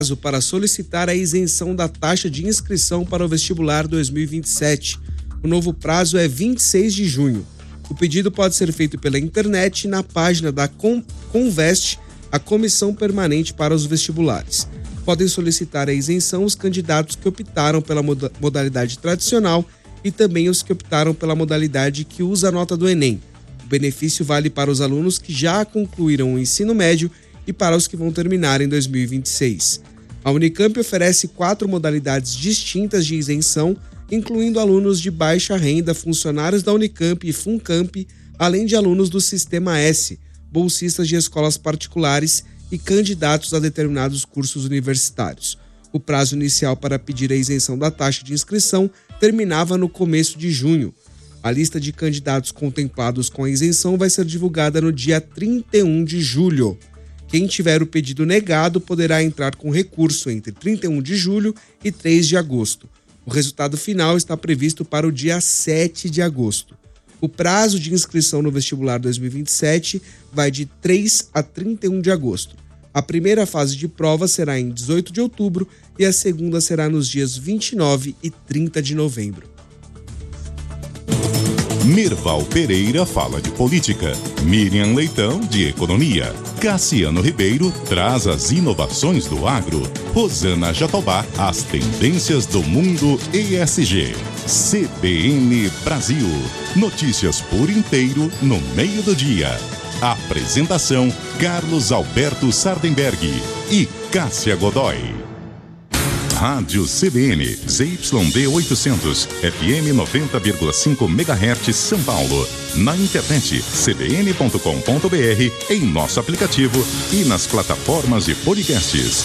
prazo para solicitar a isenção da taxa de inscrição para o vestibular 2027. O novo prazo é 26 de junho. O pedido pode ser feito pela internet na página da Conveste, a Comissão Permanente para os Vestibulares. Podem solicitar a isenção os candidatos que optaram pela modalidade tradicional e também os que optaram pela modalidade que usa a nota do Enem. O benefício vale para os alunos que já concluíram o ensino médio e para os que vão terminar em 2026. A Unicamp oferece 4 modalidades distintas de isenção, incluindo alunos de baixa renda, funcionários da Unicamp e Funcamp, além de alunos do Sistema S, bolsistas de escolas particulares e candidatos a determinados cursos universitários. O prazo inicial para pedir a isenção da taxa de inscrição terminava no começo de junho. A lista de candidatos contemplados com a isenção vai ser divulgada no dia 31 de julho. Quem tiver o pedido negado poderá entrar com recurso entre 31 de julho e 3 de agosto. O resultado final está previsto para o dia 7 de agosto. O prazo de inscrição no vestibular 2027 vai de 3 a 31 de agosto. A primeira fase de prova será em 18 de outubro e a segunda será nos dias 29 e 30 de novembro. Mirval Pereira fala de política, Miriam Leitão de economia, Cassiano Ribeiro traz as inovações do agro, Rosana Jatobá as tendências do mundo ESG. CBN Brasil, notícias por inteiro no meio do dia. Apresentação Carlos Alberto Sardenberg e Cássia Godoy. Rádio CBN, ZYD 800, FM 90,5 MHz São Paulo. Na internet, cbn.com.br, em nosso aplicativo e nas plataformas de podcasts.